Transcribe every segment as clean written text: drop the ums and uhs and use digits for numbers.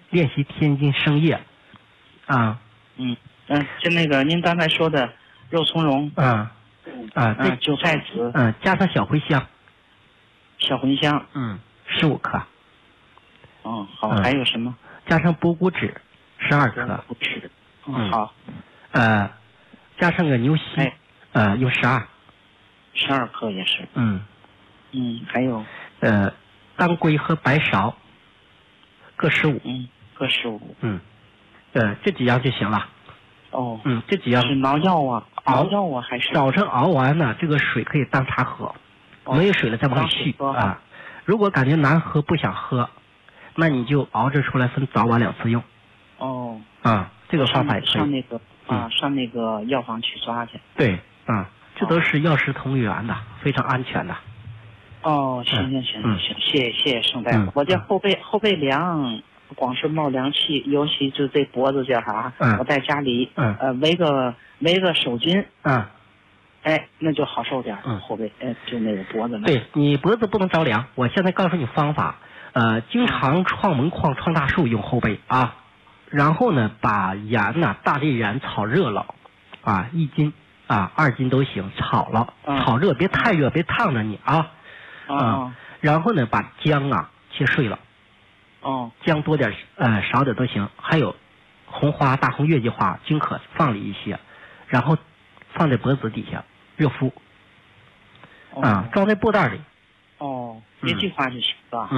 练习天津生叶，啊， 就那个您刚才说的肉苁蓉，这韭菜籽， 加上小茴香， 小茴香 ，15克。 好，还有什么？ 加上补骨脂12克。 补骨脂，好。 加上个牛膝，用12 克也是。还有当归和白芍各15。 各15。 这几样就行了。这几样是熬药啊？熬药啊还是？ 早晨熬完呢，这个水可以当茶喝，没有水了再往里续啊。如果感觉难喝不想喝，那你就熬着出来分早晚2次用。这个方法也可以。 上那个药房去抓去。对， 这都是药食同源的，非常安全的。 行，谢谢盛大夫。我这后背凉，光是冒凉气，尤其就这脖子这哈，我在家里围个手巾，那就好受点。后背就那个脖子那。 对，你脖子不能着凉，我现在告诉你方法。经常创门框、创大树用后背啊，然后呢，把盐呢，大粒盐炒热了，1斤2斤都行，炒了，炒热，别太热，别烫着你啊。然后呢，把姜切碎了。姜多点，少点都行。还有红花、大红月季花、均可放里一些，然后放在脖子底下热敷。装在布袋里。 月季花就行吧。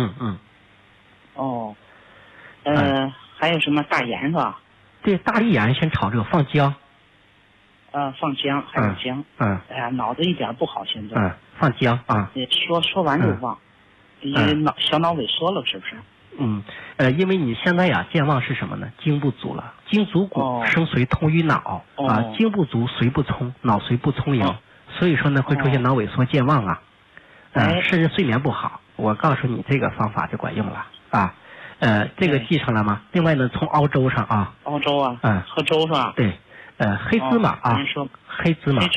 还有什么大盐是吧？ 对，大粒盐先炒热，放姜。 放姜，还有姜。哎呀，脑子一点不好，现在。 放姜说完就忘，小脑萎缩了，是不是？ 因为你现在健忘是什么呢？精不足了，精足骨生髓通于脑精不足，髓不通，脑髓不充盈，所以说呢会出现脑萎缩、健忘甚至睡眠不好。我告诉你这个方法就管用了这个记上了吗？另外呢，从熬粥上熬粥喝粥是吧？ 对，黑芝麻黑芝麻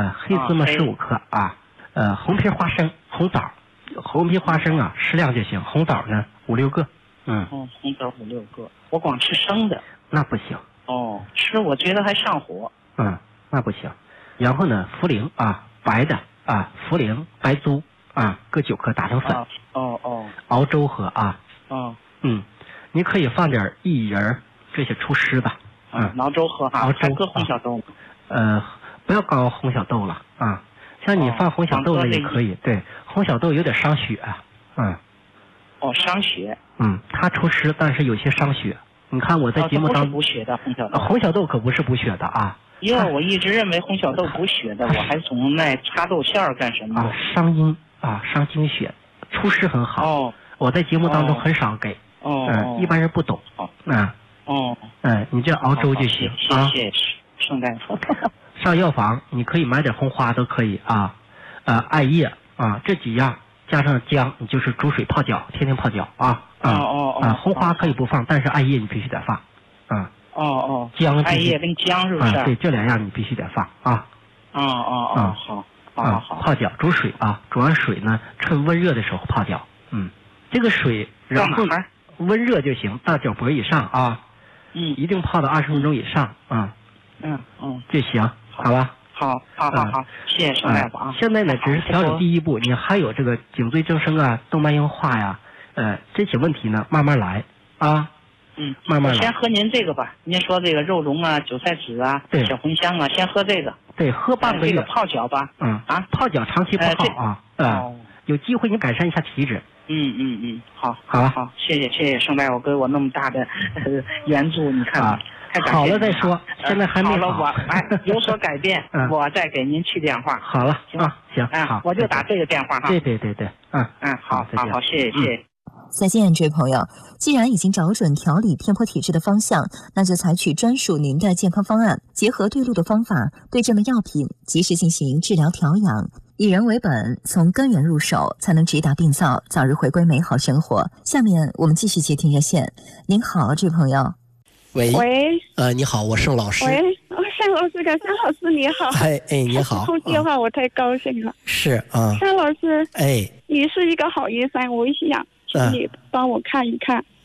15克红皮花生、红枣，红皮花生适量就行，红枣呢5、6个。 红枣5、6个，我光吃生的。 那不行。 吃我觉得还上火。 那不行。然后呢，茯苓白的茯苓、白术各9克打成粉。熬粥喝你可以放点薏仁这些除湿的。 熬粥喝熬粥搁红小豆。 不要搞红小豆了像你放红小豆呢也可以。对，红小豆有点伤血。 伤血。 它除湿，但是有些伤血。你看我在节目当中补血的红小豆。 红小豆可不是补血的我一直认为红小豆补血的，我还总爱插豆馅儿干什么？ 伤阴伤精血，除湿很好。我在节目当中很少给。一般人不懂。你这熬粥就行。 谢谢盛大夫。 上药房你可以买点红花都可以艾叶这几样加上姜，你就是煮水泡脚，天天泡脚红花可以不放，但是艾叶你必须得放。姜艾叶跟姜是不是？ 对，这2样你必须得放好， 泡脚煮水煮完水呢，趁温热的时候泡脚。这个水然后温热就行，到脚脖以上一定泡到20分钟以上就行，好吧？ 好，谢谢盛大夫现在呢，只是调理第一步，你还有这个颈椎增生动脉硬化这些问题呢，慢慢来慢慢来。 先喝您这个吧，您说这个肉苁韭菜籽小茴香先喝这个。 对，喝半个月。 这个泡脚吧。 泡脚长期不好有机会你改善一下体质。好， 谢谢盛大夫给我那么大的援助，你看好了再说，现在还没好。 我有所改变，我再给您去电话。 好了，行好， 我就打这个电话对， 好，谢谢。 再见，这位朋友。既然已经找准调理偏颇体质的方向，那就采取专属您的健康方案，结合对路的方法，对症的药品，及时进行治疗调养，以人为本，从根源入手，才能直达病灶，早日回归美好生活。下面我们继续接听热线。您好，这位朋友。 喂， 你好，我盛老师。 喂，盛老师，盛老师你好。 你好。 通电话我太高兴了。 是盛老师，你是一个好医生，我想请你帮我看一看。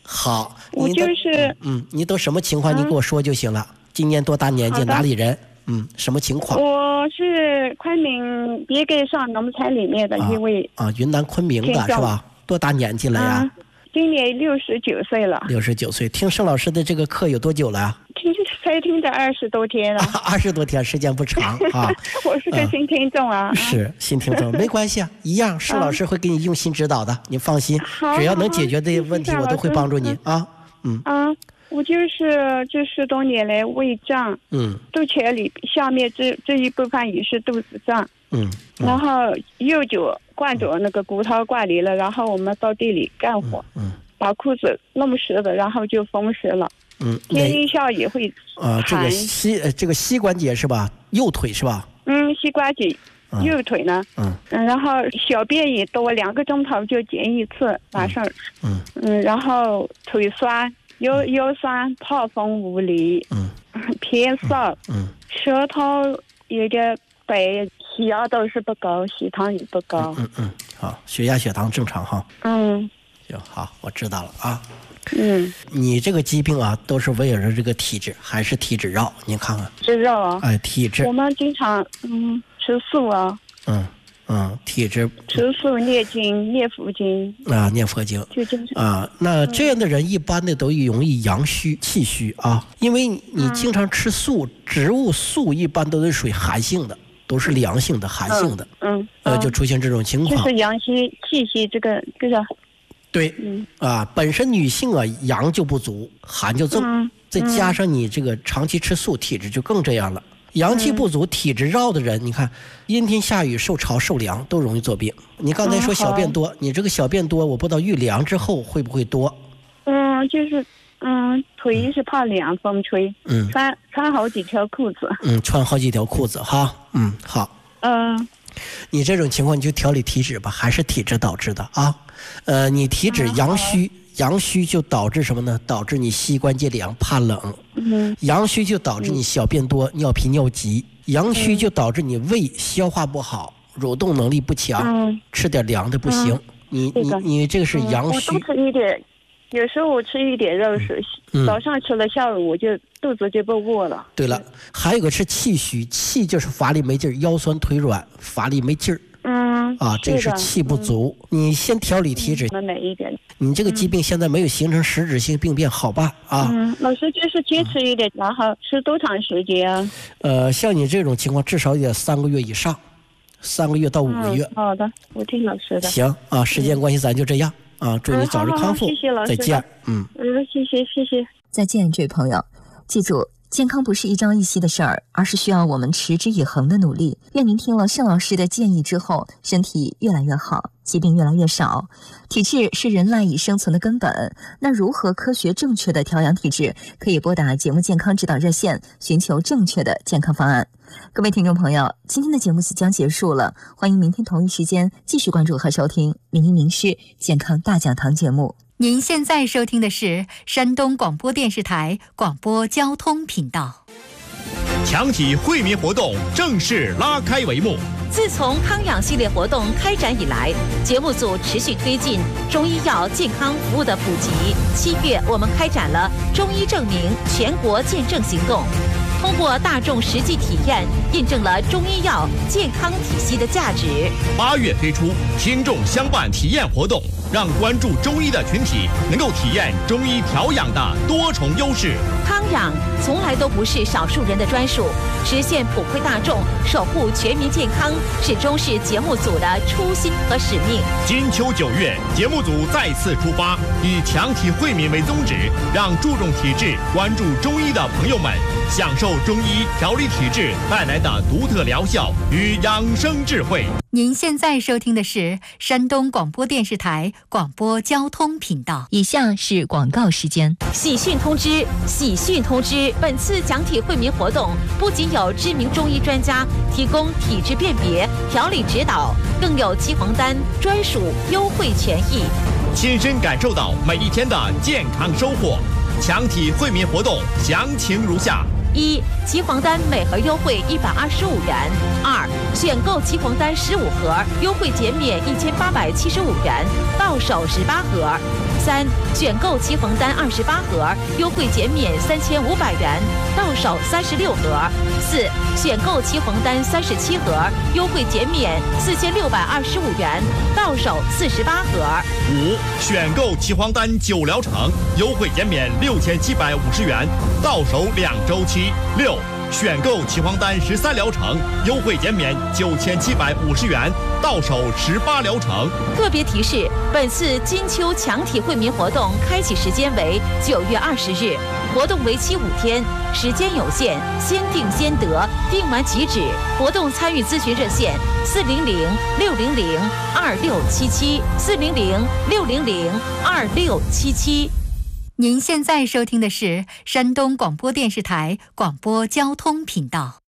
好， 我就是你都什么情况？你跟我说就行了。今年多大年纪？哪里人？什么情况？ 我是昆明别给上农村里面的一位云南昆明的是吧？多大年纪了呀？ 今年69岁了。 69岁，听盛老师的这个课有多久了呀？ 才听着20多天了。 20多天，时间不长啊。 我是个新听众啊。 是新听众，没关系啊，一样，盛老师会给你用心指导的，你放心，只要能解决的问题，我都会帮助你啊。 我就是这10多年来胃胀，肚脐里下面这一部分也是肚子胀，然后右脚挂着那个骨头挂离了，然后我们到地里干活，把裤子弄湿了，然后就风湿了，天一下也会这个膝关节是吧？右腿是吧？ 膝关节。右腿呢，然后小便也多，2个钟头就检一次，晚上，然后腿酸。腰酸、怕风无力，偏燥，舌头有点白，血压都是不高，血糖也不高。 好，血压、血糖正常哈。行，好，我知道了啊。你这个疾病啊，都是围绕着这个体质，还是体质绕？您看看。 体质绕啊。 哎，体质。 我们经常吃素啊。 体质吃素、念经、念佛经啊，念佛经就经常那这样的人一般的都容易阳虚、气虚啊，因为你经常吃素，植物素一般都是属于寒性的，都是凉性的、寒性的，就出现这种情况。 就是阳虚、气虚，这个。 对，本身女性啊阳就不足，寒就重，再加上你这个长期吃素，体质就更这样了。阳气不足、体质绕的人，你看阴天下雨、受潮受凉都容易做病。你刚才说小便多，你这个小便多，我不知道遇凉之后会不会多？ 就是腿是怕凉风吹，穿好几条裤子。 穿好几条裤子哈。好。你这种情况你就调理体质吧，还是体质导致的啊？你体质阳虚就导致什么呢？导致你膝关节凉、怕冷。阳虚就导致你小便多、尿频尿急。阳虚就导致你胃消化不好、蠕动能力不强，吃点凉的不行。你这个是阳虚。 我多吃一点，有时候我吃一点肉食，早上吃了，下午我就肚子就不饿了。 对了，还有个是气虚，气就是乏力没劲儿，腰酸腿软，乏力没劲儿。这个是气不足。你先调理体质。你这个疾病现在没有形成实质性病变，好办啊。 老师就是坚持一点，然后吃多长时间啊？ 像你这种情况，至少也得3个月以上，3个月到5个月。 好的，我听老师的。 行啊，时间关系咱就这样啊，祝你早日康复。 谢谢老师。 再见。 谢谢。 再见，这位朋友，记住。健康不是一朝一夕的事儿，而是需要我们持之以恒的努力。愿您听了盛老师的建议之后，身体越来越好，疾病越来越少。体质是人赖以生存的根本，那如何科学正确的调养体质？可以拨打节目健康指导热线，寻求正确的健康方案。各位听众朋友，今天的节目即将结束了，欢迎明天同一时间继续关注和收听《名医名师健康大讲堂》节目。 您现在收听的是山东广播电视台广播交通频道。 强体惠民活动正式拉开帷幕。 自从康养系列活动开展以来，节目组持续推进中医药健康服务的普及。7月，我们开展了中医证明全国见证行动，通过大众实际体验，印证了中医药健康体系的价值。 8月推出听众相伴体验活动，让关注中医的群体能够体验中医调养的多重优势。 康养从来都不是少数人的专属，实现普惠大众、守护全民健康是中视节目组的初心和使命。 金秋9月，节目组再次出发，以强体惠民为宗旨，让注重体质、关注中医的朋友们享受中医调理体质带来的独特疗效与养生智慧。 您现在收听的是山东广播电视台广播交通频道。 以下是广告时间。 喜讯通知！喜讯通知！本次讲体惠民活动不仅有知名中医专家提供体质辨别、调理指导，更有鸡黄丹专属优惠权益， 亲身感受到每一天的健康收获。强体惠民活动详情如下 ：1. 鸡黄丹每盒优惠125元；2. 选购鸡黄丹15盒，优惠减免1875元，到手18盒； 3选购齐缝单28盒，优惠减免3500元，到手36盒。4选购齐缝单37盒，优惠减免4625元，到手48盒。 5选购齐黄丹9疗程，优惠减免6750元，到手2周期。6选购齐黄丹13疗程，优惠减免9750元，到手18疗程。 特别提示：本次金秋强体惠民活动开启时间为9月20日，活动为期5天，时间有限，先订先得，订完即止。活动参与咨询热线：400-600-2677，400-600-2677。 您现在收听的是山东广播电视台广播交通频道。